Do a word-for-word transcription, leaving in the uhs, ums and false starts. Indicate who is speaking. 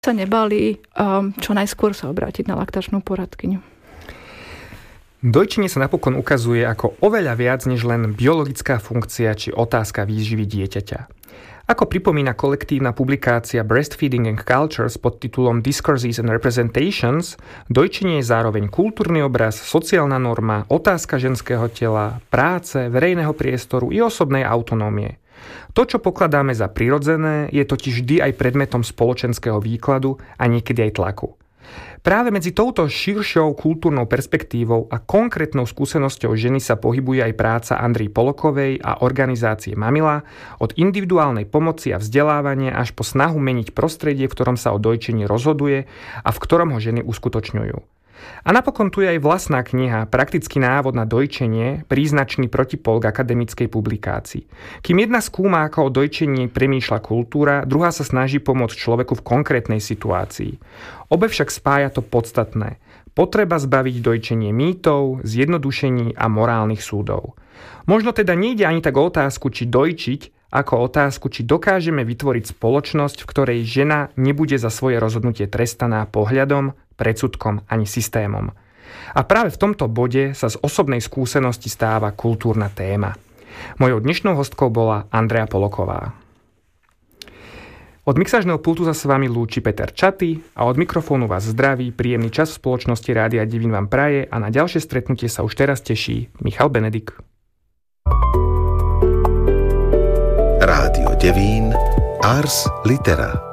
Speaker 1: sa nebali um, čo najskôr sa obrátiť na laktačnú poradkyňu.
Speaker 2: Dojčenie sa napokon ukazuje ako oveľa viac než len biologická funkcia či otázka výživy dieťaťa. Ako pripomína kolektívna publikácia Breastfeeding and Culture s podtitulom Discourses and Representations, dojčenie je zároveň kultúrny obraz, sociálna norma, otázka ženského tela, práce, verejného priestoru i osobnej autonómie. To, čo pokladáme za prirodzené, je totiž vždy aj predmetom spoločenského výkladu a niekedy aj tlaku. Práve medzi touto širšou kultúrnou perspektívou a konkrétnou skúsenosťou ženy sa pohybuje aj práca Andrey Polokovej a organizácie Mamila od individuálnej pomoci a vzdelávania až po snahu meniť prostredie, v ktorom sa o dojčení rozhoduje a v ktorom ho ženy uskutočňujú. A napokon tu je aj vlastná kniha Praktický návod na dojčenie, príznačný protipol k akademickej publikácii. Kým jedna skúma, ako o dojčení premýšľa kultúra, druhá sa snaží pomôcť človeku v konkrétnej situácii. Obe však spája to podstatné. Potreba zbaviť dojčenie mýtov, zjednodušení a morálnych súdov. Možno teda nejde ani tak o otázku, či dojčiť, ako otázku, či dokážeme vytvoriť spoločnosť, v ktorej žena nebude za svoje rozhodnutie trestaná pohľadom, predsudkom ani systémom. A práve v tomto bode sa z osobnej skúsenosti stáva kultúrna téma. Mojou dnešnou hostkou bola Andrea Poloková. Od mixážneho pultu sa s vami lúči Peter Čaty a od mikrofónu vás zdraví, príjemný čas v spoločnosti Rádia Devín vám praje a na ďalšie stretnutie sa už teraz teší Michal Benedik.
Speaker 3: Rádio Devín, Ars Litera.